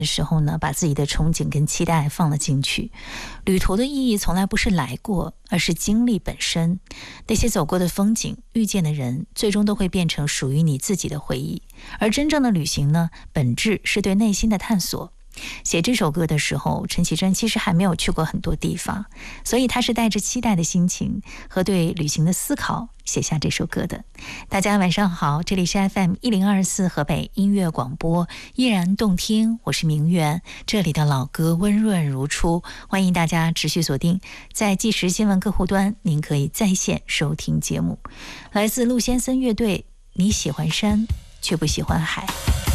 的时候呢，把自己的憧憬跟期待放了进去。旅途的意义从来不是来过，而是经历本身。那些走过的风景，遇见的人，最终都会变成属于你自己的回忆。而真正的旅行呢，本质是对内心的探索。写这首歌的时候，陈绮贞其实还没有去过很多地方，所以她是带着期待的心情和对旅行的思考写下这首歌的。大家晚上好，这里是 FM1024 河北音乐广播，依然动听，我是明媛，这里的老歌温润如初，欢迎大家持续锁定在即时新闻客户端，您可以在线收听节目。来自陆先森乐队，你喜欢山却不喜欢海。